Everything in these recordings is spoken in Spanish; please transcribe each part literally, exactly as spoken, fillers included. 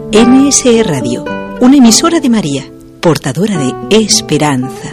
N S E Radio, una emisora de María, portadora de esperanza.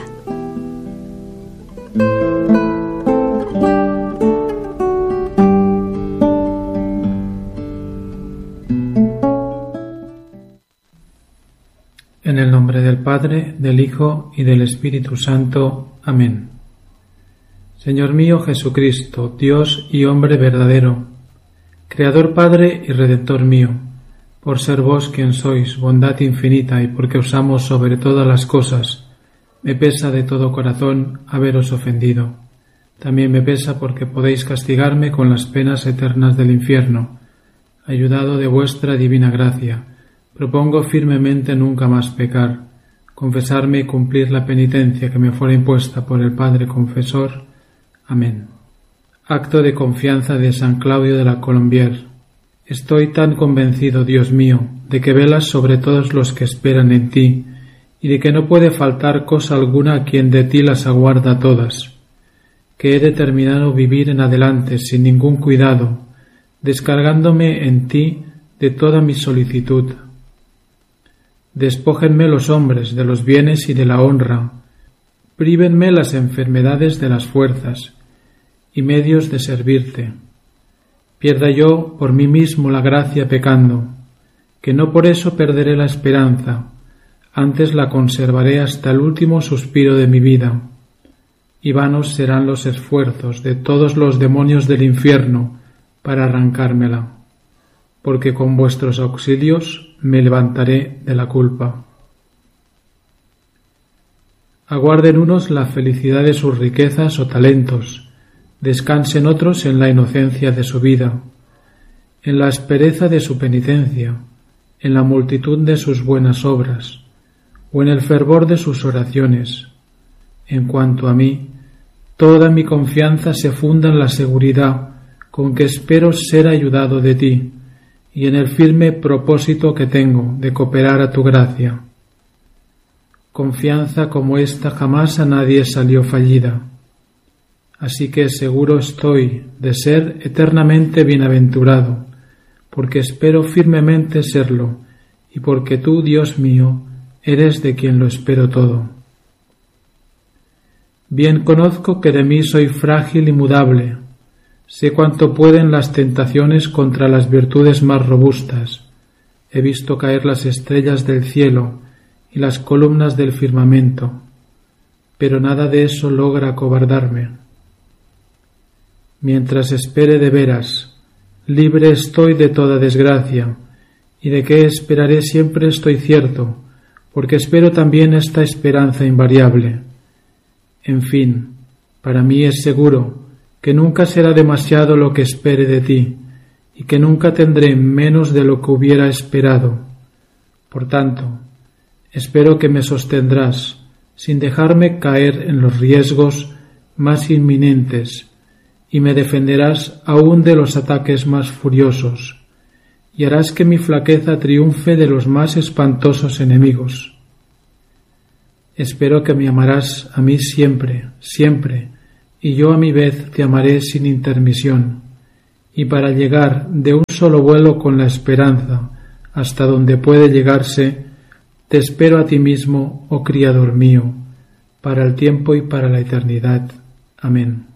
En el nombre del Padre, del Hijo y del Espíritu Santo. Amén. Señor mío Jesucristo, Dios y hombre verdadero, Creador, Padre y Redentor mío, por ser vos quien sois, bondad infinita, y porque os amo sobre todas las cosas, me pesa de todo corazón haberos ofendido. También me pesa porque podéis castigarme con las penas eternas del infierno. Ayudado de vuestra divina gracia, propongo firmemente nunca más pecar, confesarme y cumplir la penitencia que me fuera impuesta por el Padre Confesor. Amén. Acto de confianza de San Claudio de la Colombière. Estoy tan convencido, Dios mío, de que velas sobre todos los que esperan en ti, y de que no puede faltar cosa alguna a quien de ti las aguarda todas, que he determinado vivir en adelante sin ningún cuidado, descargándome en ti de toda mi solicitud. Despójenme los hombres de los bienes y de la honra, prívenme las enfermedades de las fuerzas y medios de servirte. Pierda yo por mí mismo la gracia pecando, que no por eso perderé la esperanza, antes la conservaré hasta el último suspiro de mi vida, y vanos serán los esfuerzos de todos los demonios del infierno para arrancármela, porque con vuestros auxilios me levantaré de la culpa. Aguarden unos la felicidad de sus riquezas o talentos, descansen otros en la inocencia de su vida, en la aspereza de su penitencia, en la multitud de sus buenas obras, o en el fervor de sus oraciones. En cuanto a mí, toda mi confianza se funda en la seguridad con que espero ser ayudado de ti, y en el firme propósito que tengo de cooperar a tu gracia. Confianza como esta jamás a nadie salió fallida. Así que seguro estoy de ser eternamente bienaventurado, porque espero firmemente serlo, y porque tú, Dios mío, eres de quien lo espero todo. Bien conozco que de mí soy frágil y mudable, sé cuánto pueden las tentaciones contra las virtudes más robustas, he visto caer las estrellas del cielo y las columnas del firmamento, pero nada de eso logra acobardarme. Mientras espere de veras, libre estoy de toda desgracia, y de qué esperaré siempre estoy cierto, porque espero también esta esperanza invariable. En fin, para mí es seguro que nunca será demasiado lo que espere de ti, y que nunca tendré menos de lo que hubiera esperado. Por tanto, espero que me sostendrás, sin dejarme caer en los riesgos más inminentes, y me defenderás aún de los ataques más furiosos, y harás que mi flaqueza triunfe de los más espantosos enemigos. Espero que me amarás a mí siempre, siempre, y yo a mi vez te amaré sin intermisión, y para llegar de un solo vuelo con la esperanza hasta donde puede llegarse, te espero a ti mismo, oh Criador mío, para el tiempo y para la eternidad. Amén.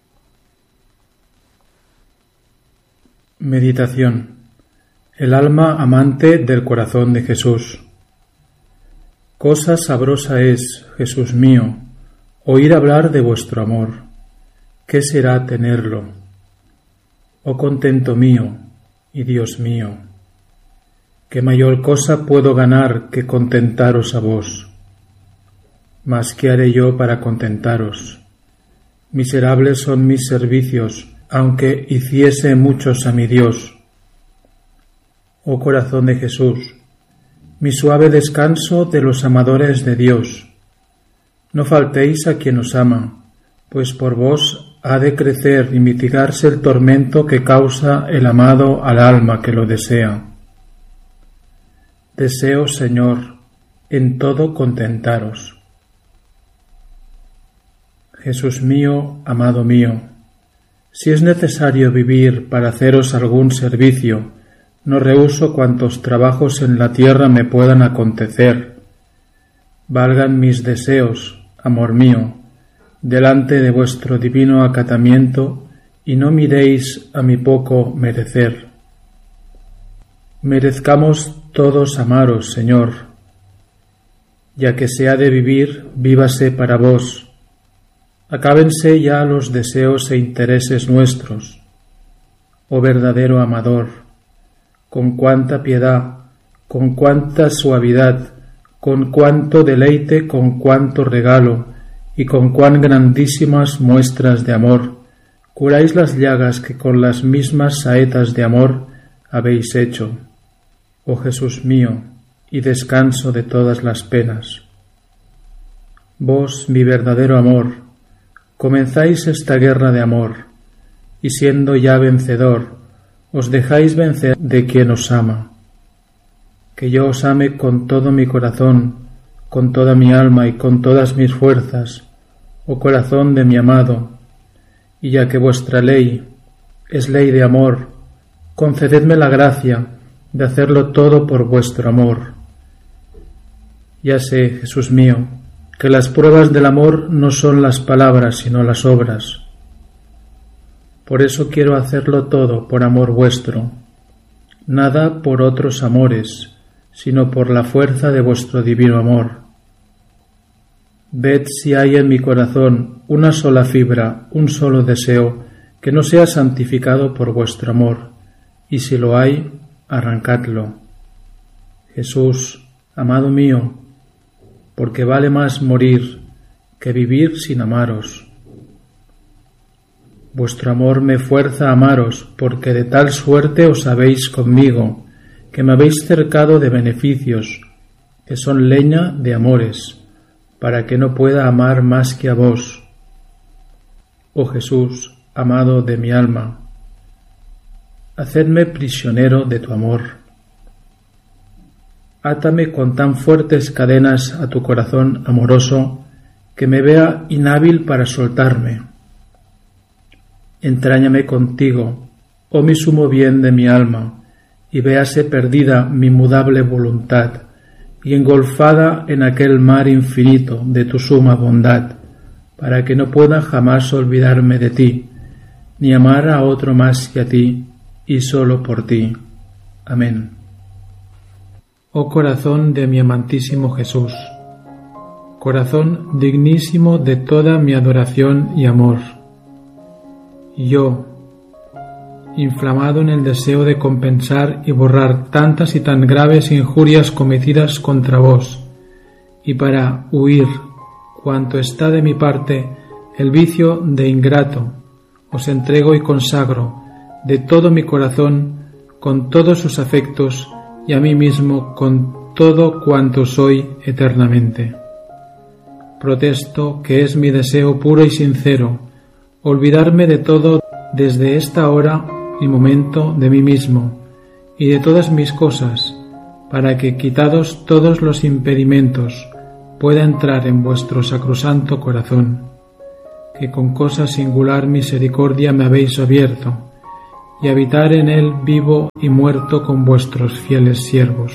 Meditación. El alma amante del corazón de Jesús. Cosa sabrosa es, Jesús mío, oír hablar de vuestro amor. ¿Qué será tenerlo? Oh contento mío y Dios mío, ¿qué mayor cosa puedo ganar que contentaros a vos? Mas ¿qué haré yo para contentaros? Miserables son mis servicios, aunque hiciese muchos a mi Dios. Oh corazón de Jesús, mi suave descanso de los amadores de Dios. No faltéis a quien os ama, pues por vos ha de crecer y mitigarse el tormento que causa el amado al alma que lo desea. Deseo, Señor, en todo contentaros. Jesús mío, amado mío, si es necesario vivir para haceros algún servicio, no rehúso cuantos trabajos en la tierra me puedan acontecer. Valgan mis deseos, amor mío, delante de vuestro divino acatamiento, y no miréis a mi poco merecer. Merezcamos todos amaros, Señor. Ya que se ha de vivir, vívase para vos. Acábense ya los deseos e intereses nuestros. Oh verdadero amador, con cuánta piedad, con cuánta suavidad, con cuánto deleite, con cuánto regalo, y con cuán grandísimas muestras de amor, curáis las llagas que con las mismas saetas de amor habéis hecho. Oh Jesús mío, y descanso de todas las penas. Vos, mi verdadero amor, comenzáis esta guerra de amor, y siendo ya vencedor, os dejáis vencer de quien os ama. Que yo os ame con todo mi corazón, con toda mi alma y con todas mis fuerzas, oh corazón de mi amado, y ya que vuestra ley es ley de amor, concededme la gracia de hacerlo todo por vuestro amor. Ya sé, Jesús mío, que las pruebas del amor no son las palabras, sino las obras. Por eso quiero hacerlo todo por amor vuestro, nada por otros amores, sino por la fuerza de vuestro divino amor. Ved si hay en mi corazón una sola fibra, un solo deseo, que no sea santificado por vuestro amor, y si lo hay, arrancadlo. Jesús, amado mío, porque vale más morir que vivir sin amaros. Vuestro amor me fuerza a amaros, porque de tal suerte os habéis conmigo, que me habéis cercado de beneficios, que son leña de amores, para que no pueda amar más que a vos. Oh Jesús, amado de mi alma, hacedme prisionero de tu amor. Átame con tan fuertes cadenas a tu corazón amoroso, que me vea inhábil para soltarme. Entráñame contigo, oh mi sumo bien de mi alma, y véase perdida mi mudable voluntad, y engolfada en aquel mar infinito de tu suma bondad, para que no pueda jamás olvidarme de ti, ni amar a otro más que a ti, y solo por ti. Amén. Oh corazón de mi amantísimo Jesús, corazón dignísimo de toda mi adoración y amor, yo, inflamado en el deseo de compensar y borrar tantas y tan graves injurias cometidas contra vos, y para huir cuanto está de mi parte el vicio de ingrato, os entrego y consagro de todo mi corazón, con todos sus afectos, y a mí mismo con todo cuanto soy eternamente. Protesto que es mi deseo puro y sincero olvidarme de todo desde esta hora y momento de mí mismo y de todas mis cosas, para que, quitados todos los impedimentos, pueda entrar en vuestro sacrosanto corazón, que con cosa singular misericordia me habéis abierto, y habitar en él vivo y muerto con vuestros fieles siervos.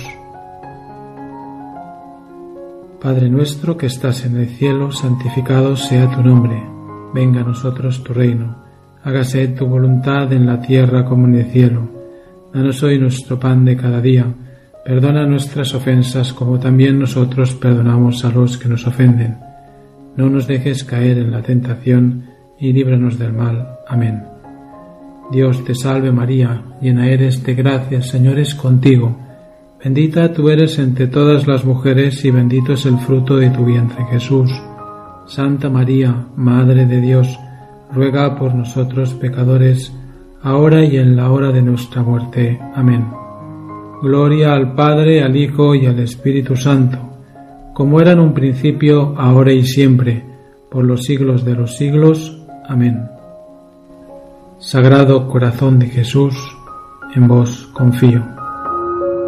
Padre nuestro que estás en el cielo, santificado sea tu nombre. Venga a nosotros tu reino. Hágase tu voluntad en la tierra como en el cielo. Danos hoy nuestro pan de cada día. Perdona nuestras ofensas como también nosotros perdonamos a los que nos ofenden. No nos dejes caer en la tentación y líbranos del mal. Amén. Dios te salve María, llena eres de gracia, el Señor es contigo. Bendita tú eres entre todas las mujeres y bendito es el fruto de tu vientre Jesús. Santa María, Madre de Dios, ruega por nosotros pecadores, ahora y en la hora de nuestra muerte. Amén. Gloria al Padre, al Hijo y al Espíritu Santo, como era en un principio, ahora y siempre, por los siglos de los siglos. Amén. Sagrado Corazón de Jesús, en vos confío.